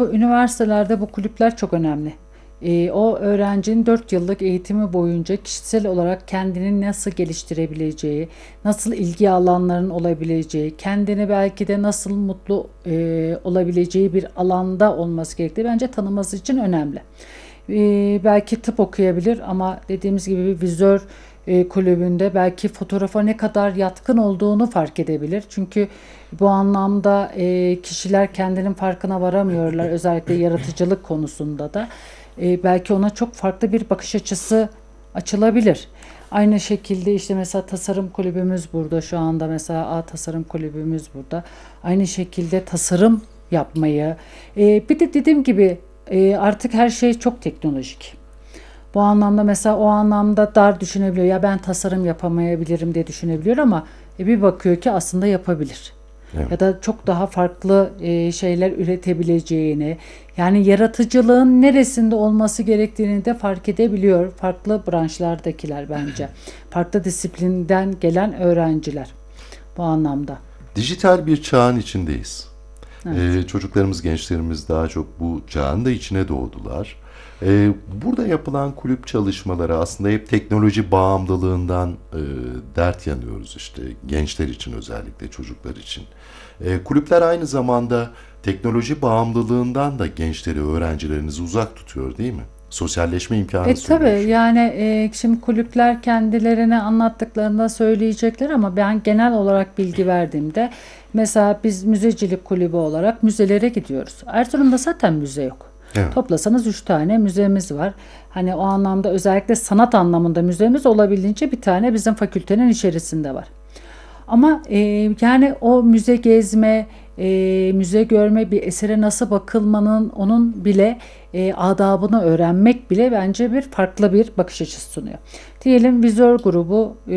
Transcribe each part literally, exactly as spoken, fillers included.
bu üniversitelerde bu kulüpler çok önemli. Ee, o öğrencinin dört yıllık eğitimi boyunca kişisel olarak kendini nasıl geliştirebileceği, nasıl ilgi alanların olabileceği, kendini belki de nasıl mutlu e, olabileceği bir alanda olması gerektiği bence tanıması için önemli. Ee, belki tıp okuyabilir ama dediğimiz gibi bir vizör e, kulübünde belki fotoğrafa ne kadar yatkın olduğunu fark edebilir. Çünkü bu anlamda e, kişiler kendinin farkına varamıyorlar. Özellikle yaratıcılık konusunda da. E, belki ona çok farklı bir bakış açısı açılabilir. Aynı şekilde işte mesela tasarım kulübümüz burada şu anda, mesela A tasarım kulübümüz burada. Aynı şekilde tasarım yapmayı, e, bir de dediğim gibi e, artık her şey çok teknolojik. Bu anlamda mesela o anlamda dar düşünebiliyor. Ya ben tasarım yapamayabilirim diye düşünebiliyor ama e, bir bakıyor ki aslında yapabilir. Evet. Ya da çok daha farklı e, şeyler üretebileceğini, yani yaratıcılığın neresinde olması gerektiğini de fark edebiliyor farklı branşlardakiler bence. Farklı disiplinden gelen öğrenciler bu anlamda. Dijital bir çağın içindeyiz. Evet. Ee, çocuklarımız, gençlerimiz daha çok bu çağın da içine doğdular. Ee, burada yapılan kulüp çalışmaları aslında hep teknoloji bağımlılığından e, dert yanıyoruz işte gençler için, özellikle çocuklar için. E, kulüpler aynı zamanda teknoloji bağımlılığından da gençleri, öğrencilerinizi uzak tutuyor değil mi? Sosyalleşme imkanı E sunuyor tabii çünkü. yani e, şimdi kulüpler kendilerine anlattıklarında söyleyecekler ama ben genel olarak bilgi verdiğimde mesela biz müzecilik kulübü olarak müzelere gidiyoruz. Erzurum'da zaten müze yok. Evet. Toplasanız üç tane müzemiz var. Hani o anlamda özellikle sanat anlamında müzemiz olabildiğince bir tane bizim fakültenin içerisinde var. Ama e, yani o müze gezme, e, müze görme, bir esere nasıl bakılmanın, onun bile e, adabını öğrenmek bile bence bir farklı bir bakış açısı sunuyor. Diyelim vizör grubu e,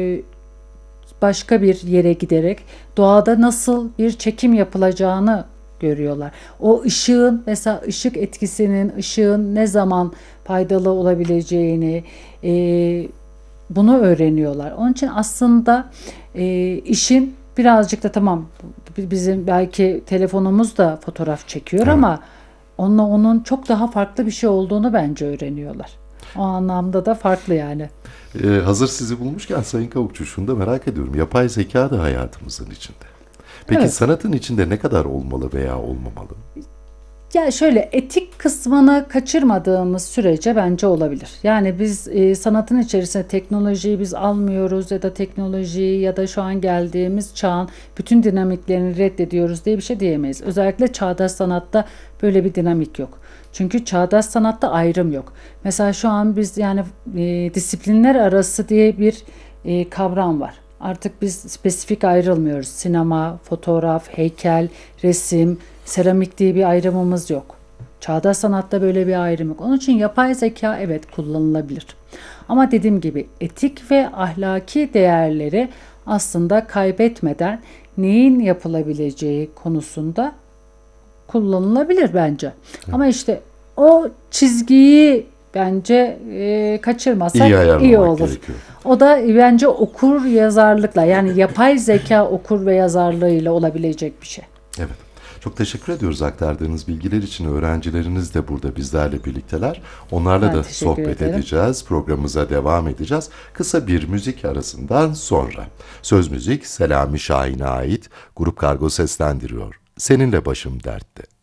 başka bir yere giderek doğada nasıl bir çekim yapılacağını görüyorlar. O ışığın, mesela ışık etkisinin, ışığın ne zaman faydalı olabileceğini, e, bunu öğreniyorlar. Onun için aslında e, işin birazcık da tamam, bizim belki telefonumuz da fotoğraf çekiyor Evet. ama onunla onun çok daha farklı bir şey olduğunu bence öğreniyorlar. O anlamda da farklı yani. Ee, hazır sizi bulmuşken Sayın Kavukçu, şunu da merak ediyorum. Yapay zeka da hayatımızın içinde. Peki Evet. sanatın içinde ne kadar olmalı veya olmamalı? Ya şöyle, etik kısmını kaçırmadığımız sürece bence olabilir. Yani biz e, sanatın içerisine teknolojiyi biz almıyoruz ya da teknolojiyi ya da şu an geldiğimiz çağın bütün dinamiklerini reddediyoruz diye bir şey diyemeyiz. Özellikle çağdaş sanatta böyle bir dinamik yok. Çünkü çağdaş sanatta ayrım yok. Mesela şu an biz yani e, disiplinler arası diye bir e, kavram var. Artık biz spesifik ayrılmıyoruz. Sinema, fotoğraf, heykel, resim, seramik diye bir ayrımımız yok. Çağdaş sanatta böyle bir ayrım yok. Onun için yapay zeka evet kullanılabilir. Ama dediğim gibi etik ve ahlaki değerleri aslında kaybetmeden neyin yapılabileceği konusunda kullanılabilir bence. Ama işte o çizgiyi bence e, kaçırmasak İyi iyi ayarlamak olur. gerekiyor. O da bence okur yazarlıkla, yani yapay zeka okur ve yazarlığıyla olabilecek bir şey. Evet. Çok teşekkür ediyoruz aktardığınız bilgiler için. Öğrencileriniz de burada bizlerle birlikteler. Onlarla Ben da teşekkür sohbet ederim. edeceğiz. Programımıza devam edeceğiz. Kısa bir müzik arasından sonra. Söz müzik Selami Şahin'e ait. Grup Kargo seslendiriyor. Seninle başım dertte.